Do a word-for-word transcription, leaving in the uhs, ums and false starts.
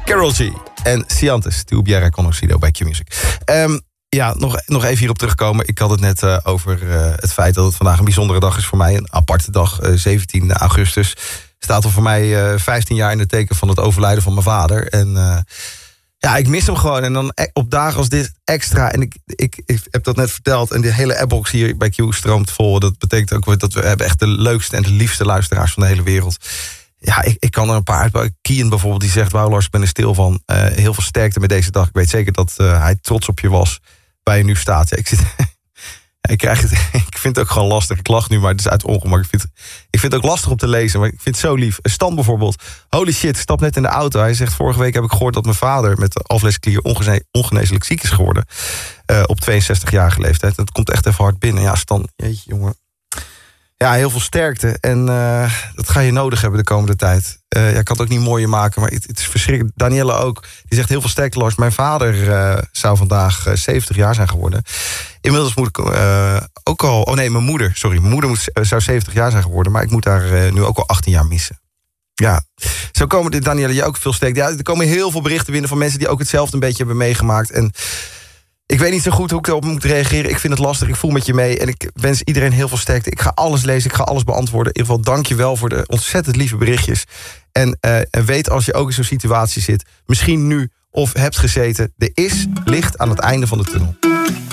Karol G en Ciantis, Tu hubiera conocido bij Q-Music. Um, ja, nog, nog even hierop terugkomen. Ik had het net uh, over uh, het feit dat het vandaag een bijzondere dag is voor mij. Een aparte dag, uh, zeventien augustus. Staat er voor mij uh, vijftien jaar in het teken van het overlijden van mijn vader. En uh, ja, ik mis hem gewoon. En dan op dagen als dit extra. En ik, ik, ik heb dat net verteld. En de hele appbox hier bij Q stroomt vol. Dat betekent ook dat we hebben echt de leukste en de liefste luisteraars van de hele wereld. Ja, ik, ik kan er een paar uitbouwen. Kian bijvoorbeeld, die zegt... Wauw Lars, ik ben er stil van. Uh, heel veel sterkte met deze dag. Ik weet zeker dat uh, hij trots op je was. Waar je nu staat. Ja, ik, zit, ja, ik, krijg het, ik vind het ook gewoon lastig. Ik lach nu, maar het is uit ongemak. Ik vind, ik vind het ook lastig om te lezen. Maar ik vind het zo lief. Stan bijvoorbeeld. Holy shit, stap net in de auto. Hij zegt, vorige week heb ik gehoord dat mijn vader... met de alvleesklier ongene, ongeneeslijk ziek is geworden. Uh, op tweeënzestigjarige leeftijd. Dat komt echt even hard binnen. Ja, Stan, jeetje jongen. Ja, heel veel sterkte. En uh, dat ga je nodig hebben de komende tijd. Uh, ja, ik kan het ook niet mooier maken, maar het, het is verschrikkelijk. Danielle ook, die zegt heel veel sterkte, Lars. Mijn vader uh, zou vandaag uh, zeventig jaar zijn geworden. Inmiddels moet ik uh, ook al... Oh nee, mijn moeder, sorry. Mijn moeder moet, uh, zou zeventig jaar zijn geworden, maar ik moet daar uh, nu ook al achttien jaar missen. Ja, zo komen de Danielle, je ook veel sterkte. Ja, er komen heel veel berichten binnen van mensen die ook hetzelfde een beetje hebben meegemaakt. En ik weet niet zo goed hoe ik erop moet reageren. Ik vind het lastig, ik voel met je mee. En ik wens iedereen heel veel sterkte. Ik ga alles lezen, ik ga alles beantwoorden. In ieder geval dank je wel voor de ontzettend lieve berichtjes. En, uh, en weet als je ook in zo'n situatie zit... misschien nu of hebt gezeten... er is licht aan het einde van de tunnel.